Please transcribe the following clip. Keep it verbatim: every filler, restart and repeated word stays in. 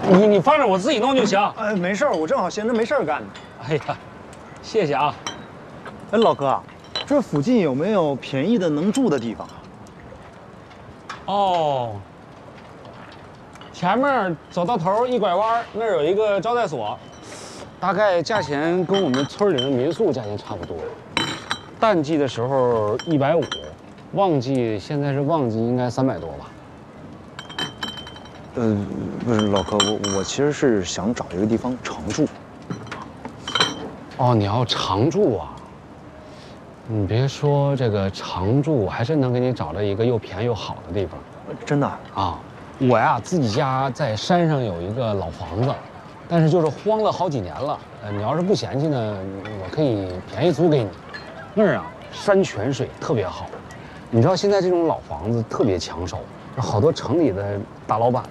你你放着，我自己弄就行。 哎，没事儿，我正好闲着没事儿干呢。 哎呀，谢谢啊。 哎，老哥，这附近有没有便宜的能住的地方啊？ 哦，前面走到头一拐弯，那儿有一个招待所，大概价钱跟我们村里的民宿价钱差不多。淡季的时候一百五，旺季现在是旺季，应该三百多吧。 呃，不是老哥，我我其实是想找一个地方常住。 哦，你要常住啊？你别说这个常住，我还真能给你找到一个又便宜又好的地方。 真的啊，我呀自己家在山上有一个老房子，但是就是荒了好几年了。呃，你要是不嫌弃呢，我可以便宜租给你。那儿啊，山泉水特别好。你知道现在这种老房子特别抢手，好多城里的大老板